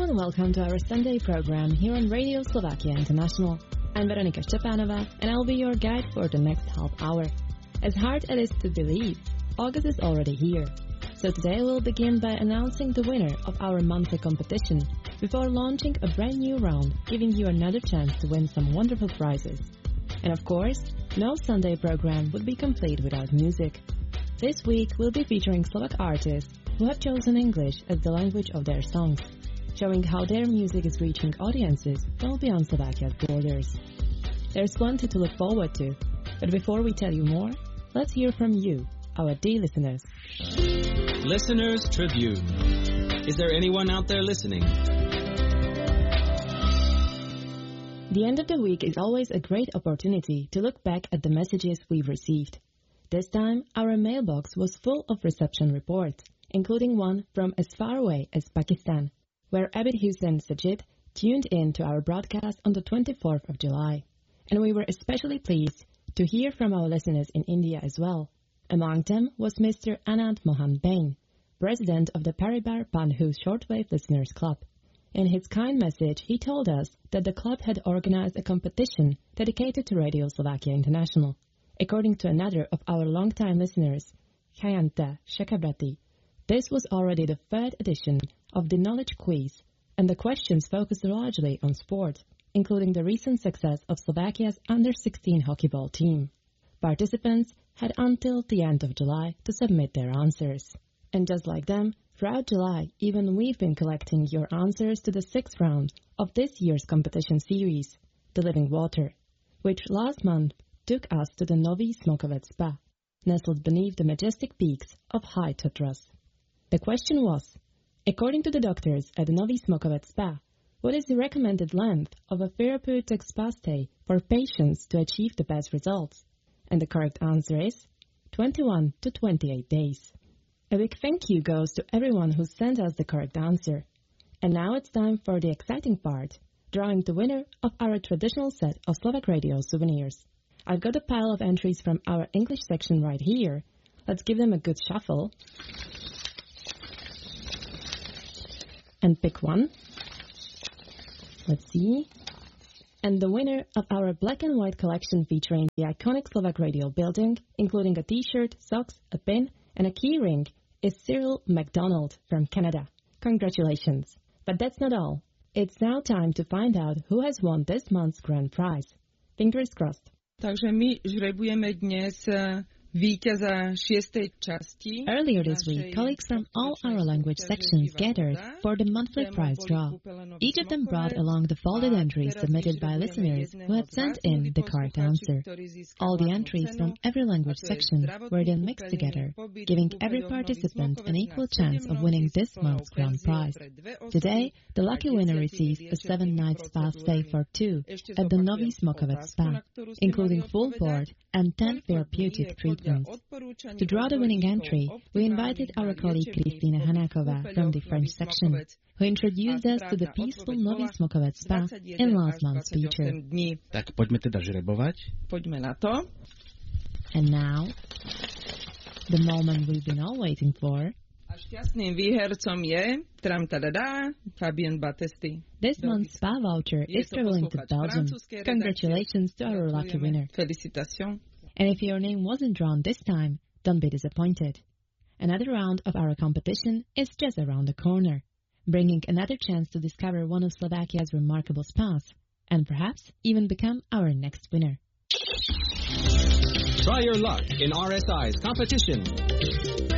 and welcome to our Sunday program here on Radio Slovakia International. I'm Veronika Stepanova, and I'll be your guide for the next half hour. As hard as it is to believe, August is already here. So today we'll begin by announcing the winner of our monthly competition before launching a brand new round, giving you another chance to win some wonderful prizes. And of course, no Sunday program would be complete without music. This week we'll be featuring Slovak artists who have chosen English as the language of their songs, showing how their music is reaching audiences well beyond Slovakia's borders. There's plenty to look forward to, but before we tell you more, let's hear from you, our dear listeners. Listeners Tribune. Is there anyone out there listening? The end of the week is always a great opportunity to look back at the messages we've received. This time, our mailbox was full of reception reports, including one from as far away as Pakistan, where Abid Hussein Sajid tuned in to our broadcast on the 24th of July. And we were especially pleased to hear from our listeners in India as well. Among them was Mr. Anand Mohan Bain, president of the Paribar Bandhu Shortwave Listeners Club. In his kind message, he told us that the club had organized a competition dedicated to Radio Slovakia International. According to another of our longtime listeners, Kayanta Shakabrati, this was already the third edition of the Knowledge Quiz, and the questions focused largely on sport, including the recent success of Slovakia's under-16 hockey ball team. Participants had until the end of July to submit their answers. And just like them, throughout July, even we've been collecting your answers to the sixth round of this year's competition series, The Living Water, which last month took us to the Nový Smokovec Spa, nestled beneath the majestic peaks of High Tatras. The question was, according to the doctors at the Nový Smokovec Spa, what is the recommended length of a therapeutic spa stay for patients to achieve the best results? And the correct answer is 21 to 28 days. A big thank you goes to everyone who sent us the correct answer. And now it's time for the exciting part, drawing the winner of our traditional set of Slovak Radio souvenirs. I've got a pile of entries from our English section right here. Let's give them a good shuffle. And pick one. Let's see. And the winner of our black and white collection featuring the iconic Slovak Radio building, including a t-shirt, socks, a pin, and a key ring, is Cyril McDonald from Canada. Congratulations. But that's not all. It's now time to find out who has won this month's grand prize. Fingers crossed. Takže my žrebujeme dnes víťaza šiestej časti. Earlier this week, colleagues from all our language sections gathered for the monthly prize draw. Each of them brought along the folded entries submitted by listeners who had sent in the correct answer. All the entries from every language section were then mixed together, giving every participant an equal chance of winning this month's grand prize. Today, the lucky winner receives a 7-night spa stay for two at the Nový Smokovec Spa, including full board and 10 therapeutic treatments. To draw the winning entry, we invited our colleague Kristýna Hanáková from the French section, who introduced us to the peaceful Nový Smokovec Spa in last month's feature. Tak poďme teda žrebovať. Poďme na to. And now, the moment we've been all waiting for. A šťastným výhercom je Fabien Batesti. This month's spa voucher is traveling to Belgium. Congratulations to our lucky winner. Félicitations. And if your name wasn't drawn this time, don't be disappointed. Another round of our competition is just around the corner, bringing another chance to discover one of Slovakia's remarkable spas, and perhaps even become our next winner. Try your luck in RSI's competition.